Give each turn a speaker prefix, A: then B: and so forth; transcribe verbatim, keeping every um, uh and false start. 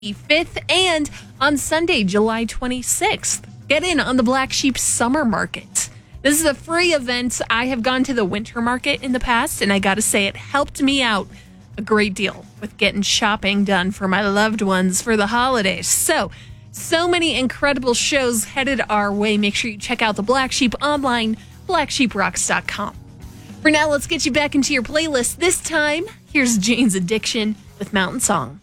A: fifth and on Sunday, July twenty-sixth. Get in on the Black Sheep Summer Market. This is a free event. I have gone to the winter market in the past, and I got to say it helped me out a great deal with getting shopping done for my loved ones for the holidays. So, so many incredible shows headed our way. Make sure you check out the Black Sheep online, black sheep rocks dot com. For now, let's get you back into your playlist. This time, here's Jane's Addiction with Mountain Song.